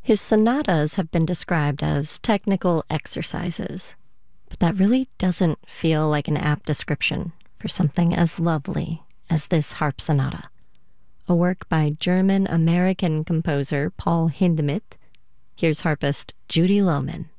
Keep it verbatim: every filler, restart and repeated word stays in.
His sonatas have been described as technical exercises, but that really doesn't feel like an apt description for something as lovely as this harp sonata, a work by German-American composer Paul Hindemith. Here's harpist Judy Lohman.